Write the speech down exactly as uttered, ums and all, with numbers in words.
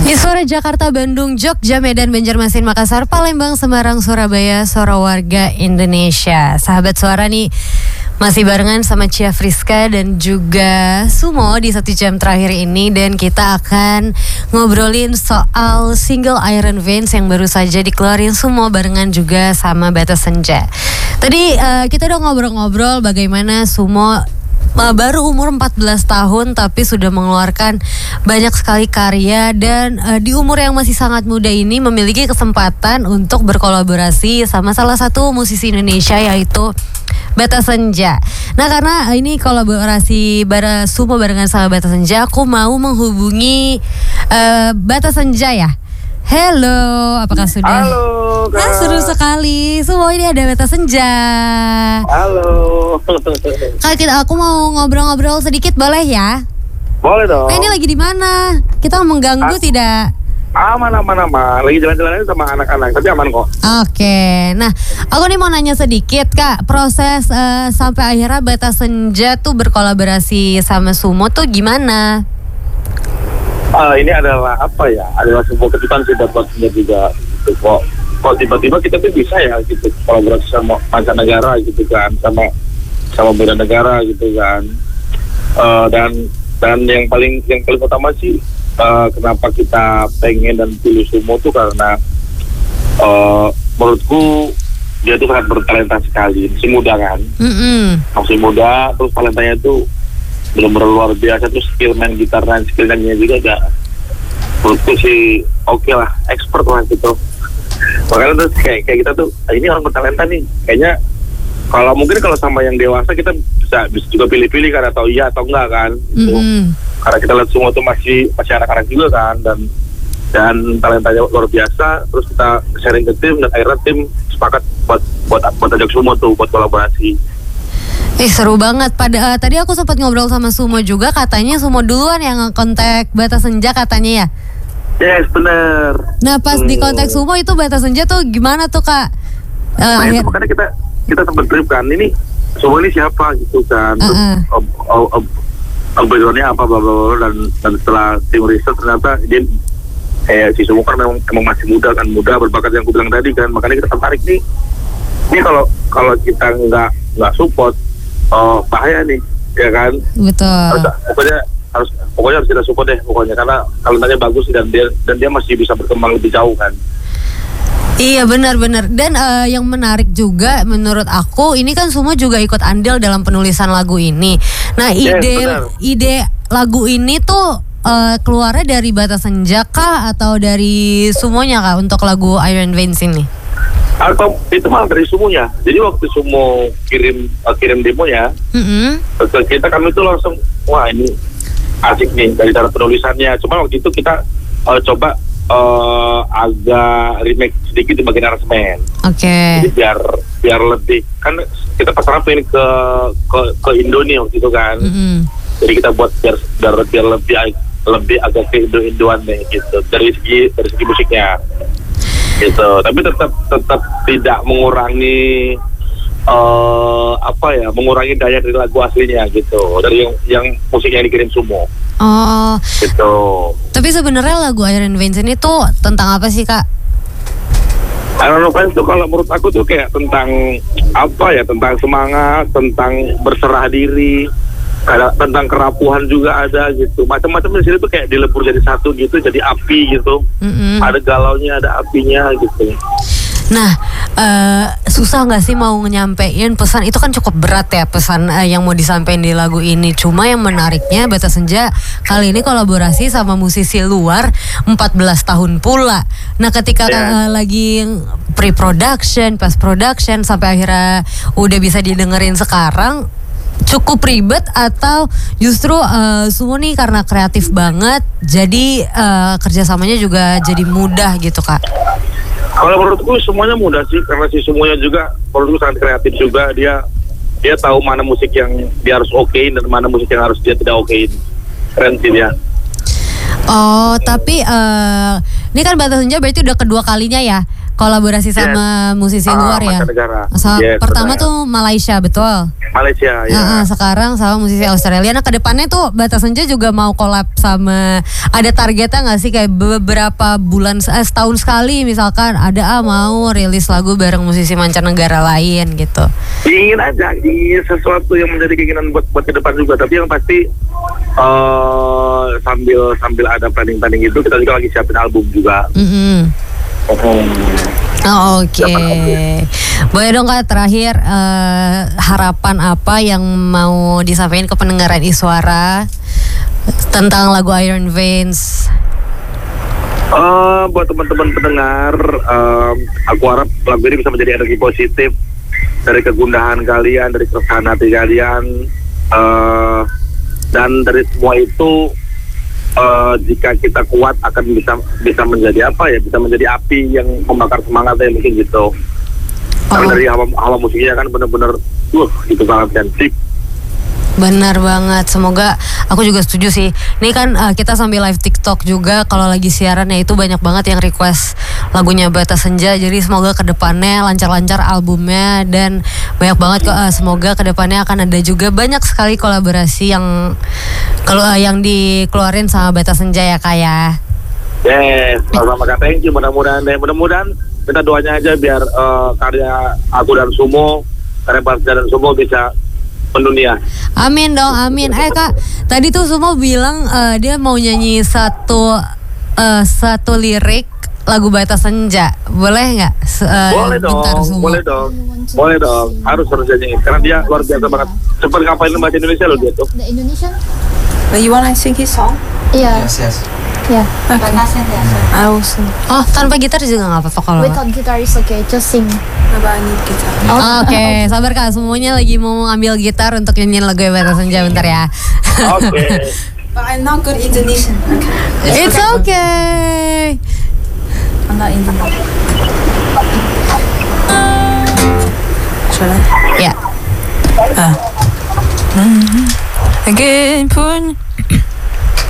Di suara Jakarta, Bandung, Jogja, Medan, Banjarmasin, Makassar, Palembang, Semarang, Surabaya, suara warga Indonesia. Sahabat suara nih, masih barengan sama Cia Friska dan juga Sumo di satu jam terakhir ini. Dan kita akan ngobrolin soal single Iron Veins yang baru saja dikeluarin Sumo barengan juga sama Bata Senja. Tadi uh, kita udah ngobrol-ngobrol bagaimana Sumo baru umur empat belas tahun tapi sudah mengeluarkan banyak sekali karya. Dan uh, di umur yang masih sangat muda ini memiliki kesempatan untuk berkolaborasi sama salah satu musisi Indonesia yaitu Bata Senja. Nah, karena ini kolaborasi bara Sumo barengan sama Bata Senja, aku mau menghubungi uh, Bata Senja ya. Halo, apakah sudah? Halo, Kak. Ah, seru sekali. Semua ini ada Bata Senja. Halo. Kak, kita aku mau ngobrol-ngobrol sedikit boleh ya? Boleh dong. Nah, ini lagi di mana? Kita mengganggu Ah. tidak? Aman, aman, aman. Lagi jalan-jalan sama anak-anak, tapi aman kok. Oke. Nah, aku nih mau nanya sedikit, Kak. Proses uh, sampai akhirnya Bata Senja tuh berkolaborasi sama Sumo tuh gimana? Uh, ini adalah apa ya? Adalah sebuah kejutan sih buat kita juga. Gitu. Kok, kok tiba-tiba kita tuh bisa ya gitu kolaborasi sama mancanegara gitu kan, sama sama beda negara gitu kan. Uh, dan dan yang paling yang paling utama sih uh, kenapa kita pengen dan pilih Sumo tuh karena uh, menurutku dia tuh sangat bertalenta sekali, masih muda kan, Mm-mm. masih muda, terus talentanya tuh benar-benar luar biasa, terus skill main gitar dan skill nyanyinya juga udah menurutku sih oke okay lah, expert lah gitu. Makanya terus kayak kayak kita tuh ini orang bertalenta nih, kayaknya kalau mungkin kalau sama yang dewasa kita bisa bisa juga pilih-pilih kan, atau iya atau enggak kan gitu. Mm-hmm. Karena kita lihat semua tuh masih masih anak-anak juga kan, dan dan talentanya luar biasa. Terus kita sharing ke tim dan akhirnya tim sepakat buat buat buat ajak Sumo tuh buat kolaborasi. Eh, seru banget. Pada uh, tadi aku sempat ngobrol sama Sumo juga, katanya Sumo duluan yang kontak Bata Senja katanya ya. Yes, bener. Nah, pas hmm. di kontak Sumo itu Bata Senja tuh gimana tuh, Kak? Uh, Nah akhir... itu makanya kita kita sempat trip kan, ini Sumo ini siapa gitu kan, terus Uh-uh. ob, ob, ob, ob, backgroundnya apa bla bla bla, dan dan setelah tim riset ternyata dia eh si Sumo kan memang, memang masih muda kan, muda berbakat yang aku bilang tadi kan, makanya kita tertarik nih. Ini kalau kalau kita nggak nggak support, oh bahaya nih, ya kan? Betul. Harus, pokoknya harus pokoknya harus kita support deh pokoknya, karena talentanya bagus dan dia dan dia masih bisa berkembang lebih jauh kan. Iya, benar-benar. Dan uh, yang menarik juga menurut aku, ini kan Sumo juga ikut andil dalam penulisan lagu ini. Nah, ide Yes, ide lagu ini tuh uh, keluarnya dari Bata Senja kah atau dari Sumonya kah untuk lagu Iron Veins ini? Atau itu malah dari Sumonya. Jadi waktu Sumo kirim uh, kirim demonya, Mm-hmm. ke kita kami tuh langsung wah ini asik nih dari cara penulisannya. Cuma waktu itu kita uh, coba uh, agak remake sedikit di bagian aransemen. Oke. Okay. Jadi biar biar lebih kan kita pasang pengen ke ke ke Indo nih waktu itu kan. Mm-hmm. Jadi kita buat biar biar, biar lebih lebih agak ke Indo-Indoan nih gitu dari segi dari segi musiknya. Gitu, tapi tetap tetap tidak mengurangi uh, apa ya, mengurangi daya dari lagu aslinya gitu, dari yang yang musik yang dikirim Sumo. Oh. Gitu. Tapi sebenarnya lagu Iron Veins ini tuh tentang apa sih, Kak? Iron Veins tuh kalau menurut aku tuh kayak tentang apa ya, tentang semangat, tentang berserah diri, ada tentang kerapuhan juga ada gitu, macam-macam di sini tuh kayak dilebur jadi satu gitu, jadi api gitu. Mm-hmm. Ada galaunya, ada apinya gitu. Nah, uh, susah nggak sih mau nyampein pesan itu, kan cukup berat ya pesan uh, yang mau disampaikan di lagu ini. Cuma yang menariknya Bata Senja kali ini kolaborasi sama musisi luar empat belas tahun pula. Nah, ketika yeah. uh, lagi pre-production, post-production sampai akhirnya udah bisa didengerin sekarang, cukup ribet atau justru uh, Sumo nih karena kreatif banget jadi uh, kerjasamanya juga jadi mudah gitu, Kak? Kalau menurutku semuanya mudah sih, karena si semuanya juga menurutku sangat kreatif juga. Dia dia tahu mana musik yang dia harus okein dan mana musik yang harus dia tidak okein. Keren sih dia. Oh, tapi uh, ini kan Bata Senja berarti udah kedua kalinya ya kolaborasi sama musisi Ah, luar ya. mancanegara. So, Yes, pertama benar. tuh Malaysia, betul. Malaysia ya. Ah, ah, sekarang sama musisi Australia. Nah, kedepannya tuh Bata Senja juga mau collab sama, ada targetnya nggak sih kayak beberapa bulan eh, setahun sekali misalkan ada ah mau rilis lagu bareng musisi mancanegara lain gitu. Ingin aja, ingin sesuatu yang menjadi keinginan buat buat ke depan juga. Tapi yang pasti uh, sambil sambil ada planning-planning itu, kita juga lagi siapin album juga. Mm-mm. Oh. Oh, oke. Boleh dong Kak terakhir eh, harapan apa yang mau disampaikan ke pendengaran Iswara tentang lagu Iron Veins? Uh, buat teman-teman pendengar, um, aku harap lagu ini bisa menjadi energi positif dari kegundahan kalian, dari keresahan hati kalian, uh, dan dari semua itu. Uh, jika kita kuat akan bisa bisa menjadi apa ya, bisa menjadi api yang membakar semangatnya mungkin gitu. Karena Oh. dari hawa, hawa musiknya kan benar-benar, uh, itu sangat intensif. Benar banget, semoga aku juga setuju sih. Ini kan uh, kita sambil live TikTok juga kalau lagi siaran ya itu banyak banget yang request lagunya Bata Senja. Jadi semoga kedepannya lancar-lancar albumnya dan banyak banget kok. Uh, semoga kedepannya akan ada juga banyak sekali kolaborasi yang kalau uh, yang dikeluarin sama Bata Senja ya Kak ya. Yes, sama-sama Kak, thank you. Mudah-mudahan deh, mudah-mudahan kita doanya aja biar uh, karya aku dan Sumo, karya Bata Senja dan Sumo bisa mendunia. Amin dong, amin. Eh Kak, tadi tuh Sumo bilang uh, dia mau nyanyi satu uh, satu lirik lagu Bata Senja. Boleh nggak? Uh, Boleh dong, bentar, Sumo. boleh dong, boleh dong. Harus harus nyanyi karena dia luar biasa banget. Cepat ngapain bahasa Indonesia loh dia tuh. The Indonesian? You wanna sing his song? Yeah. Yes, yes. Yeah. I also. Oh, tanpa gitar juga nggak apa-apa kalau. Without guitar is okay. Just sing. But I need guitar. Oh, Oke, sabar Kak. Semuanya lagi mau ngambil gitar untuk nyanyiin lagu Bata Senja bentar ya. Oke. But I'm not good Indonesian. Okay. It's okay. I'm not Indonesian. Should I? Ya. Ah. Mm-hmm. Again, pun.